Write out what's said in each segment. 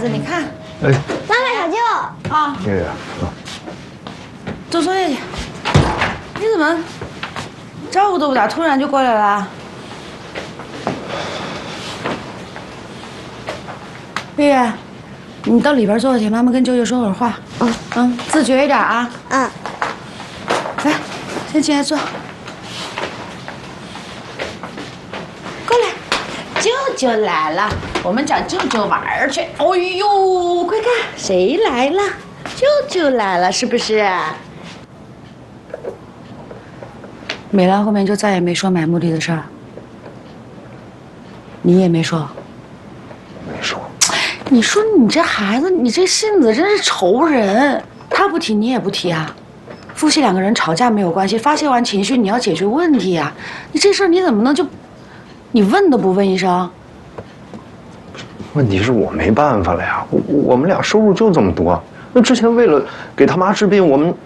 子，你看。 哎， 妈妈小舅啊， 爷爷， 做作业去。你怎么招呼都不打，突然就过来了？月月，你到里边坐去，妈妈跟舅舅说会儿话。自觉一点啊。来，先进来坐。过来，舅舅来了，我们找舅舅玩去。哎呦，快看，谁来了？舅舅来了，是不是？美兰后面就再也没说买墓地的事儿，你也没说。 没说。 你说你这孩子，你这性子真是愁人。他不提，你也不提啊。夫妻两个人吵架没有关系，发泄完情绪你要解决问题啊。你这事儿你怎么能就，你问都不问一声？ 问题是我没办法了呀，我们俩收入就这么多。那之前为了给他妈治病，我们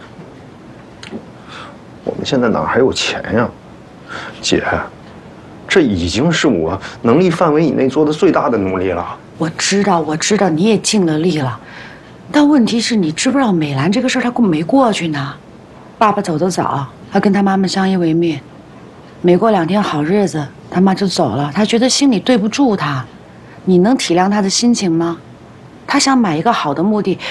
现在哪还有钱呀？姐，这已经是我能力范围以内做的最大的努力了。 我知道，你也尽了力了，但问题是你知不知道美兰这个事儿她没过去呢？爸爸走得早，还跟他妈妈相依为命，没过2天好日子，他妈就走了，他觉得心里对不住他，你能体谅他的心情吗？他想买一个好的墓地。